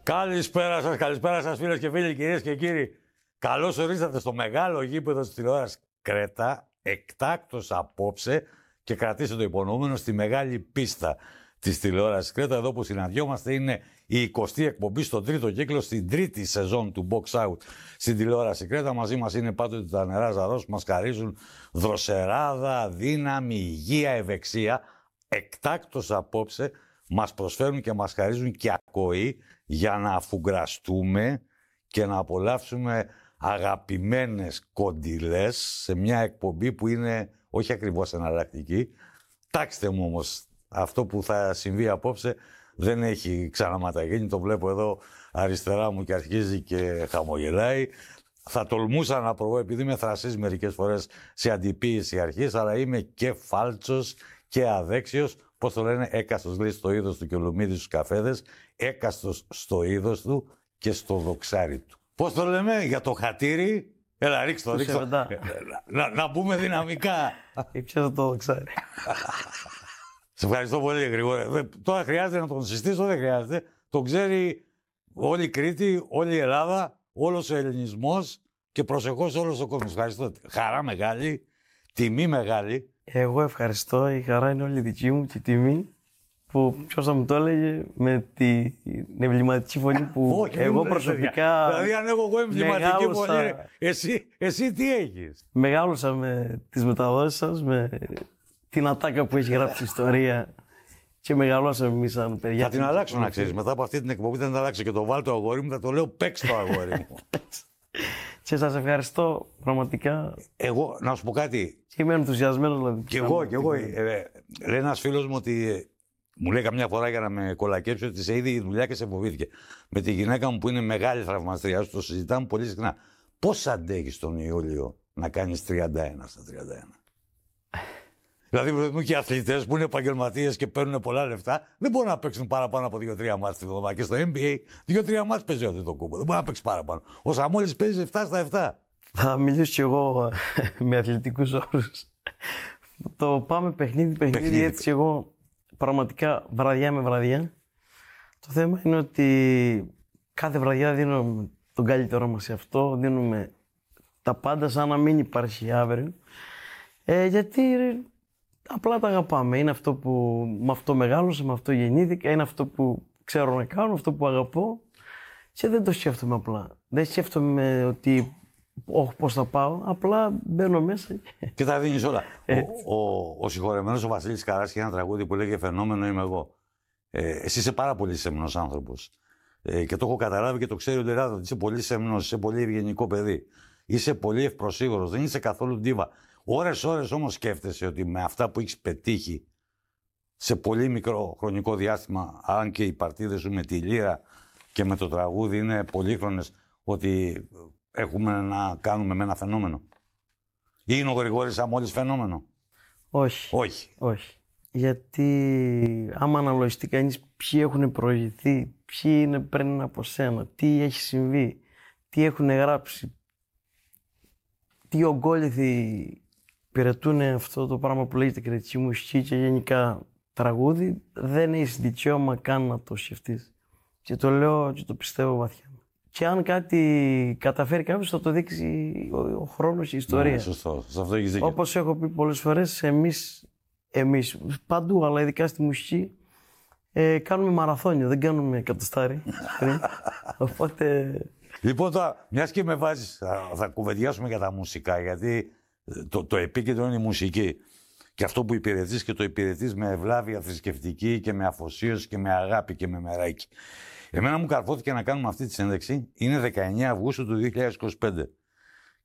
Καλησπέρα σας φίλες και φίλοι, κυρίες και κύριοι. Καλώς ορίσατε στο μεγάλο γήπεδο της τηλεόρασης Κρέτα, εκτάκτος απόψε, και κρατήστε το υπονοούμενο, στη μεγάλη πίστα της τηλεόρασης Κρέτα. Εδώ που συναντιόμαστε είναι η 20η εκπομπή στον τρίτο κύκλο, στην τρίτη σεζόν του Box Out στην τηλεόραση Κρέτα. Μαζί μας είναι πάντοτε τα νερά Ζαρός που μας χαρίζουν δροσεράδα, δύναμη, υγεία, ευεξία. Εκτάκτος απόψε μας προσφέρουν και μας χαρίζουν και ακοή για να αφουγκραστούμε και να απολαύσουμε αγαπημένες κοντιλές σε μια εκπομπή που είναι όχι ακριβώς εναλλακτική. Τάξτε μου όμως, αυτό που θα συμβεί απόψε δεν έχει ξαναματαγίνει. Το βλέπω εδώ αριστερά μου και αρχίζει και χαμογελάει. Θα τολμούσα να προβώ, επειδή είμαι θρασής μερικές φορές σε αντιποίηση αρχής, αλλά είμαι και φάλτσος και αδέξιος. Πώς το λένε, έκαστος λέει στο είδος του και ο Λουμίδης στους καφέδες, έκαστος στο είδος του και στο δοξάρι του. Πώς το λέμε, για το χατήρι, έλα ρίξτε το. Να μπούμε δυναμικά. Ήψε το δοξάρι. Σε ευχαριστώ πολύ, Γρηγόρη. Τώρα χρειάζεται να τον συστήσω, δεν χρειάζεται. Το ξέρει όλη η Κρήτη, όλη η Ελλάδα, όλος ο ελληνισμός και προσεχώς όλος ο κόσμος. Ευχαριστώ. Χαρά μεγάλη, τιμή μεγάλη. Εγώ ευχαριστώ, η χαρά είναι όλη δική μου και η τιμή που ποιος θα μου το έλεγε με την εμβληματική φωνή που εγώ προσωπικά. Δηλαδή, αν έχω εγώ εμβληματική φωνή, εσύ τι έχεις? Μεγάλωσα με τις μεταδόσεις σας, με την ατάκα που έχει γράψει η ιστορία και μεγαλώσαμε εμείς σαν παιδιά. Θα την αλλάξω να ξέρεις. Μετά από αυτή την εκπομπή θα την αλλάξω και το βάλω το αγόρι μου, θα το λέω παίξ το αγόρι μου. Και σας ευχαριστώ πραγματικά. Εγώ, να σου πω κάτι. Και είμαι ενθουσιασμένος δηλαδή. Κι εγώ. Λέει ένας φίλος μου ότι. Μου λέει καμιά φορά για να με κολακέψει ότι σε είδε η δουλειά και σε φοβήθηκε. Με τη γυναίκα μου που είναι μεγάλη θαυμαστριά, το συζητάμε πολύ συχνά. Πώς αντέχεις τον Ιούλιο να κάνεις 31 στα 31? Δηλαδή, βλέπουμε και οι αθλητές που είναι επαγγελματίες και παίρνουν πολλά λεφτά, δεν μπορούν να παίξουν παραπάνω από 2-3 μάτς τη βδομάδα. Και στο NBA, 2-3 μάτς παίζει ο Αντετοκούμπο. Δεν μπορεί να παίξει παραπάνω. Ο Σαμόλης παίζει 7 στα 7. Θα μιλήσω κι εγώ με αθλητικούς όρους. Το πάμε παιχνίδι, έτσι εγώ πραγματικά βραδιά με βραδιά. Το θέμα είναι ότι κάθε βραδιά δίνουμε τον καλύτερό μας σε αυτό, δίνουμε τα πάντα σαν να μην υπάρχει αύριο. Γιατί απλά τα αγαπάμε. Είναι αυτό που με αυτό μεγάλωσα, με αυτό γεννήθηκα, είναι αυτό που ξέρω να κάνω, αυτό που αγαπώ και δεν το σκέφτομαι απλά. Δεν σκέφτομαι ότι όχι πώς θα πάω, απλά μπαίνω μέσα και τα δίνεις όλα. Ο συγχωρεμένος ο Βασίλης Καράς είχε ένα τραγούδι που λέγε «Φαινόμενο είμαι εγώ». Εσύ είσαι πάρα πολύ σεμνός άνθρωπος. Και το έχω καταλάβει και το ξέρει όλη η Ελλάδα ότι είσαι πολύ σεμνός, είσαι πολύ ευγενικό παιδί. Είσαι πολύ ευπροσίγωρος, δεν είσαι καθόλου ντίβα. Ώρες όμως σκέφτεσαι ότι με αυτά που έχεις πετύχει σε πολύ μικρό χρονικό διάστημα, αν και οι παρτίδες σου με τη λύρα και με το τραγούδι είναι πολύχρονες, ότι έχουμε να κάνουμε με ένα φαινόμενο? Ή είναι ο Γρηγόρης Σαμόλης φαινόμενο? Όχι. Γιατί άμα αναλογιστεί κανείς ποιοι έχουν προηγηθεί, ποιοι είναι πριν από σένα, τι έχει συμβεί, τι έχουν γράψει, τι ογκόληθοι υπηρετούν αυτό το πράγμα που λέγεται κριτική μουσική και γενικά τραγούδι, δεν έχει δικαίωμα καν να το σκεφτείς. Και το λέω και το πιστεύω βαθιά. Και αν κάτι καταφέρει κάποιος θα το δείξει ο χρόνος και η ιστορία. Ναι, σωστό. Σε αυτό έχεις δίκιο. Όπως έχω πει πολλές φορές, εμείς παντού, αλλά ειδικά στη μουσική, κάνουμε μαραθώνιο, δεν κάνουμε εκατοστάρι. Οπότε. Λοιπόν, τώρα, μιας και με βάζεις, θα κουβεντιάσουμε για τα μουσικά, γιατί το επίκεντρο είναι η μουσική. Και αυτό που υπηρετείς και το υπηρετείς με ευλάβεια θρησκευτική και με αφοσίωση και με αγάπη και με μεράκι. Εμένα μου καρφώθηκε να κάνουμε αυτή τη συνέντευξη, είναι 19 Αυγούστου του 2025.